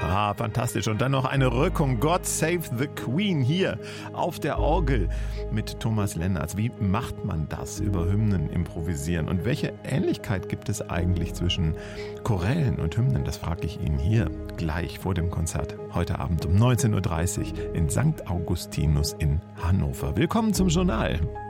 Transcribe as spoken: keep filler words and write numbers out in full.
Ah, fantastisch. Und dann noch eine Rückung. God Save the Queen hier auf der Orgel mit Thomas Lennertz. Wie macht man das, über Hymnen improvisieren? Und welche Ähnlichkeit gibt es eigentlich zwischen Chorälen und Hymnen? Das frage ich ihn hier gleich vor dem Konzert. Heute Abend um neunzehn Uhr dreißig in Sankt Augustinus in Hannover. Willkommen zum Journal.